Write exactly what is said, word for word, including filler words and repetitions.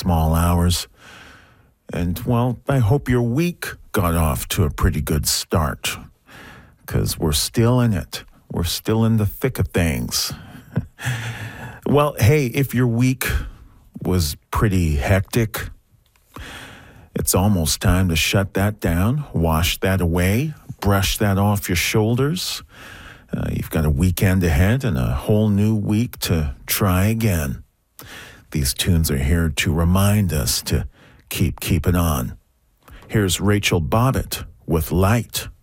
small hours. And, well, I hope your week got off to a pretty good start, because we're still in it. We're still in the thick of things. Well, hey, if your week was pretty hectic, it's almost time to shut that down, wash that away, brush that off your shoulders. Uh, you've got a weekend ahead and a whole new week to try again. These tunes are here to remind us to keep keeping on. Here's Rachel Bobbitt with Light.